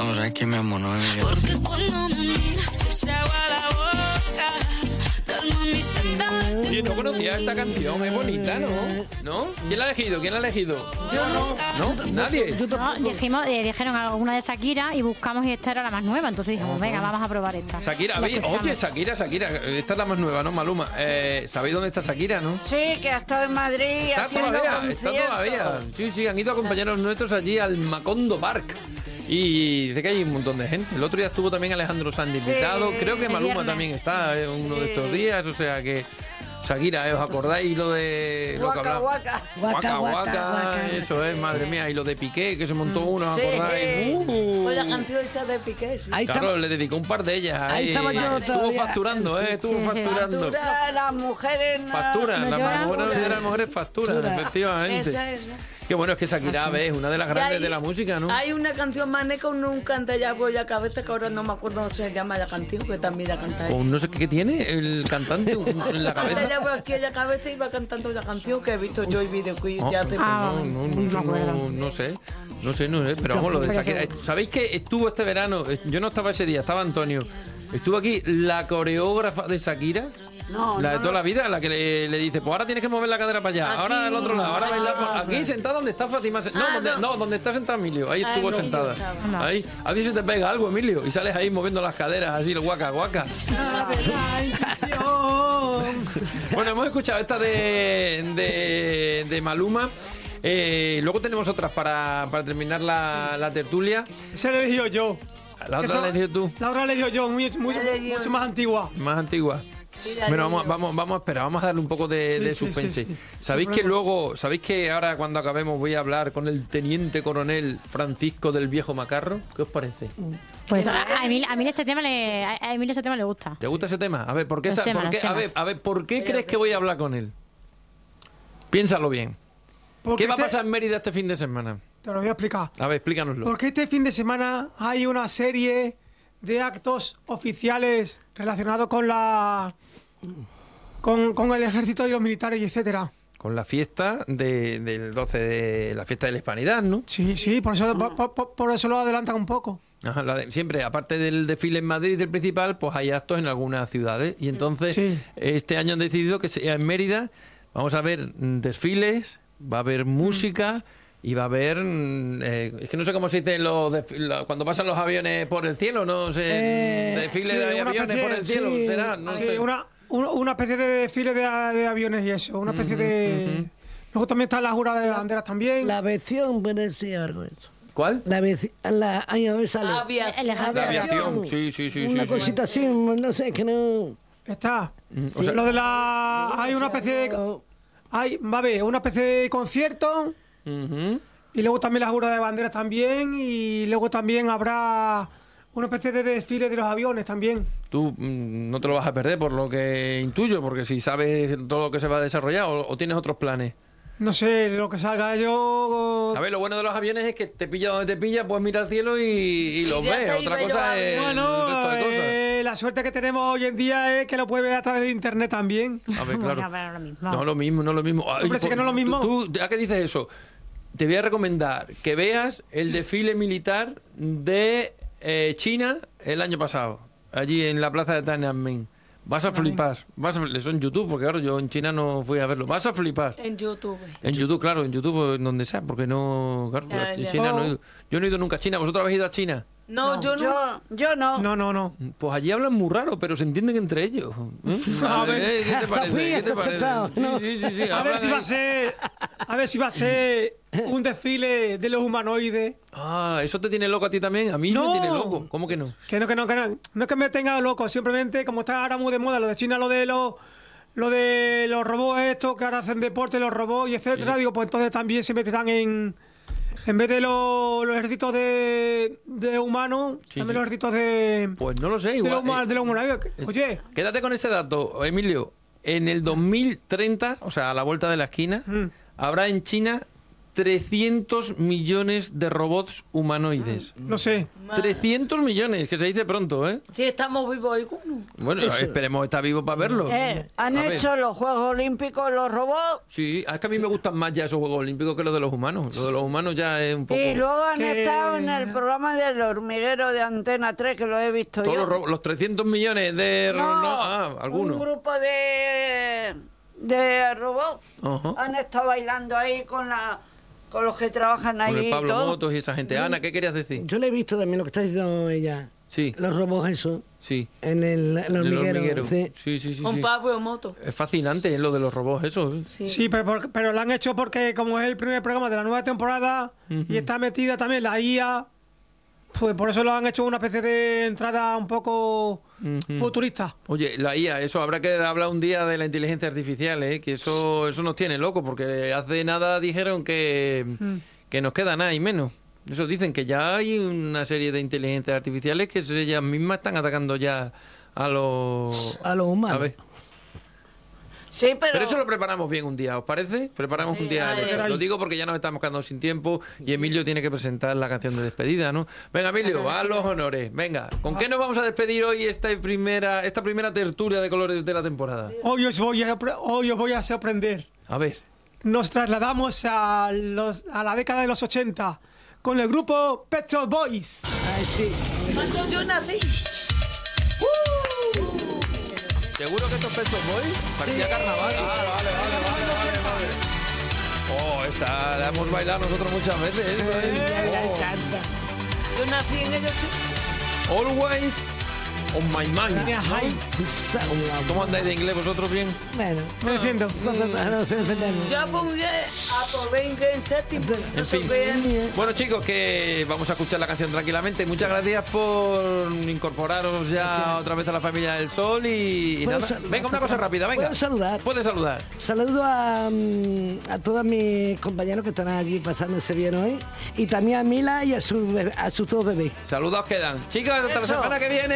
Vamos a ver quién me amo, ¿no? Porque cuando me miras se agua la boca, calma mi senda. Oye, no conocía esta canción, es bonita, ¿no? ¿Quién la ha elegido? Yo no. ¿No? ¿Nadie? No, dijeron alguna de Shakira y buscamos y esta era la más nueva, entonces dijimos, venga, vamos a probar esta. Shakira, oye, Shakira, esta es la más nueva, ¿no? Maluma. ¿Sabéis dónde está Shakira, no? Sí, que ha estado en Madrid. Está todavía. Sí, han ido compañeros nuestros allí al Macondo Park. Y dice que hay un montón de gente. El otro día estuvo también Alejandro Sanz invitado. Creo que Maluma también está uno de estos días. O sea que Shakira, ¿os acordáis lo de lo que hablamos? Guaca, eso es, madre mía. Y lo de Piqué, que se montó uno, ¿os acordáis? Pues la canción esa de Piqué, sí. Claro, le dedicó un par de ellas. Ahí estaba yo estuvo facturando, facturando. Factura, las mujeres... Factura, las mujeres facturan, efectivamente. Esa. Qué bueno, es que Shakira, es una de las grandes de la música, ¿no? Hay una canción más con un canta ya voy a cabeza, que ahora no me acuerdo cómo se llama la canción, que también la canta ella. No sé qué tiene el cantante en la cabeza. Ella va aquí a la cabeza y va cantando la canción que he visto yo y videoclip ya hace no sé, pero vamos, lo de Shakira. ¿Sabéis que estuvo este verano? Yo no estaba ese día, estaba Antonio. Estuvo aquí la coreógrafa de Shakira. La de toda la vida, la que le dice, pues ahora tienes que mover la cadera para allá, ahora al otro lado, ahora bailar aquí sentada donde está Fátima. Donde está sentado Emilio, ahí estuvo sentada. Ahí, a ti se te pega algo, Emilio, y sales ahí moviendo las caderas, así, el guaca. Bueno, hemos escuchado esta de Maluma. Luego tenemos otras para terminar la tertulia. Esa la he elegido yo. ¿La otra la he elegido tú? La otra la he elegido yo, mucho más antigua. Más antigua. Bueno, vamos a esperar, vamos a darle un poco de suspense. Sí. ¿Sabéis que ahora cuando acabemos voy a hablar con el teniente coronel Francisco del Viejo Macarro? ¿Qué os parece? Pues a Emilio ese tema le gusta. ¿Te gusta ese tema? A ver, ¿por qué ¿por qué crees que voy a hablar con él? Piénsalo bien. ¿Qué va a pasar en Mérida este fin de semana? Te lo voy a explicar. A ver, explícanoslo. Porque este fin de semana hay una serie de actos oficiales relacionados con con el ejército y los militares y etcétera. Con la fiesta del 12 de la fiesta de la Hispanidad, ¿no? Sí, por eso lo adelantan un poco. Ajá, siempre, aparte del desfile en Madrid del principal, pues hay actos en algunas ciudades. Y entonces, este año han decidido que sea en Mérida. Vamos a ver desfiles, va a haber música. Y va a haber, es que no sé cómo se dice cuando pasan los aviones por el cielo, no sé, desfile de aviones por el cielo, será, no sé. Una especie de desfile de aviones y eso, una especie de... Luego también está la jura de banderas también. La aviación puede ser algo eso. ¿Cuál? La aviación. Sí. Una cosita así, no sé, que no... Está. Lo de hay una especie de... va a haber una especie de concierto... Y luego también la jura de banderas también, y luego también habrá una especie de desfile de los aviones también. Tú no te lo vas a perder por lo que intuyo, porque si sabes todo lo que se va a desarrollar o tienes otros planes. No sé, lo que salga yo... A ver, lo bueno de los aviones es que te pilla donde te pilla, puedes mirar al cielo y los ves. Otra cosa es el resto de cosas. La suerte que tenemos hoy en día es que lo puedes ver a través de internet también. A ver, claro. No lo mismo. Parece que no es lo mismo. ¿Tú a qué dices eso? Te voy a recomendar que veas el desfile militar de China el año pasado, allí en la plaza de Tiananmen. Vas a flipar. Eso en YouTube, porque claro, yo en China no fui a verlo. Vas a flipar. En YouTube. En YouTube, en donde sea, porque no... Claro, China no he ido. Yo no he ido nunca a China. ¿Vosotros habéis ido a China? No, yo no. No. Pues allí hablan muy raro, pero se entienden entre ellos. A ver, ¿qué te parece? Sí. A ver si va a ser un desfile de los humanoides. ¿Eso te tiene loco a ti también? A mí no me tiene loco. ¿Cómo que no? Que no. No es que me tenga loco, simplemente como está ahora muy de moda lo de China, lo de los robots estos que ahora hacen deporte, los robots y etcétera, digo, pues entonces también se meterán en vez de los ejércitos de humanos, también los ejércitos de... Pues no lo sé, igual. De los humanos. Oye... Quédate con ese dato, Emilio. En el 2030, o sea, a la vuelta de la esquina, habrá en China 300 millones de robots humanoides. No sé. 300 millones, que se dice pronto, ¿eh? Sí, estamos vivos algunos. Bueno, esperemos estar vivos para verlo. Han A ver. hecho los Juegos Olímpicos los robots Sí, es que a mí me gustan más ya esos Juegos Olímpicos que los de los humanos. Los de los humanos ya es un poco... y luego han Que- estado en el programa del hormiguero de Antena 3, que lo he visto Todos yo. los 300 millones de... No, algunos. un grupo de robots Ajá. han estado bailando ahí con los que trabajan ahí Con el y Pablo todo. Motos y esa gente. Ana, ¿qué querías decir? Yo le he visto también lo que está diciendo ella. Sí, Los robots, eso. sí. En el El hormiguero. Sí. Sí. Con Pablo Moto. Es fascinante lo de los robots, eso. ¿eh? Sí. Sí, pero lo han hecho porque como es el primer programa de la nueva temporada y está metida también la IA, pues por eso lo han hecho una especie de entrada un poco futurista. Oye, la IA, eso habrá que hablar un día de la inteligencia artificial, ¿eh? Que eso nos tiene locos, porque hace nada dijeron que nos queda nada y menos. Eso dicen que ya hay una serie de inteligencias artificiales que ellas mismas están atacando ya a los humanos. A ver. Sí, Pero eso lo preparamos bien un día, ¿os parece? Preparamos un día. Lo digo porque ya nos estamos quedando sin tiempo y Emilio tiene que presentar la canción de despedida, ¿no? Venga, Emilio, a los honores. Venga, ¿con qué nos vamos a despedir hoy esta primera tertulia de colores de la temporada? Hoy os voy a sorprender. A ver. Nos trasladamos a la década de los 80 con el grupo Pet Shop Boys. Ay, sí. Cuando yo nací. ¿Seguro que estos Pet Shop Boys? Parecía carnaval. Vale. Oh, esta la hemos bailado nosotros muchas veces. Yo nací en ellos. Always on my mind. ¿Cómo andáis de inglés vosotros bien? Bueno, Me defiendo. no se defendemos. Yo pongo a Provenga en séptimo. En fin. Bueno, chicos, que vamos a escuchar la canción tranquilamente. Muchas gracias por incorporaros ya otra vez a la familia del Sol y ¿Puedo nada. saludar? Venga, una cosa rápida, venga. ¿Puedo saludar? Puedes saludar. Saludo a todos mis compañeros que están allí pasándose bien hoy y también a Mila y a sus dos bebés. Saludos quedan. Chicos, hasta la semana que viene.